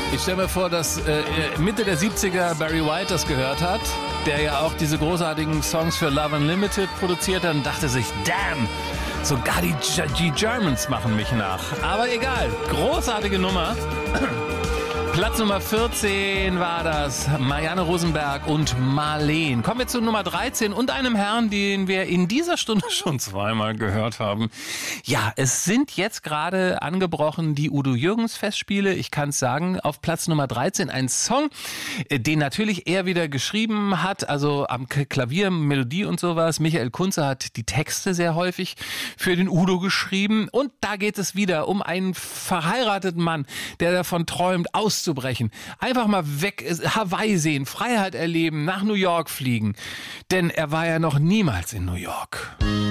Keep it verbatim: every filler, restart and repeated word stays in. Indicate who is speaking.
Speaker 1: Ich stelle mir vor, dass äh, Mitte der siebziger Barry White das gehört hat, der ja auch diese großartigen Songs für Love Unlimited produziert hat und dachte sich, damn, sogar die G- Germans machen mich nach. Aber egal, großartige Nummer. Platz Nummer vierzehn war das, Marianne Rosenberg und Marleen. Kommen wir zu Nummer dreizehn und einem Herrn, den wir in dieser Stunde schon zweimal gehört haben. Ja, es sind jetzt gerade angebrochen die Udo Jürgens Festspiele. Ich kann es sagen, auf Platz Nummer dreizehn ein Song, den natürlich er wieder geschrieben hat, also am Klavier, Melodie und sowas. Michael Kunze hat die Texte sehr häufig für den Udo geschrieben. Und da geht es wieder um einen verheirateten Mann, der davon träumt, auszubrechen. Einfach mal weg, Hawaii sehen, Freiheit erleben, nach New York fliegen. Denn er war ja noch niemals in New York.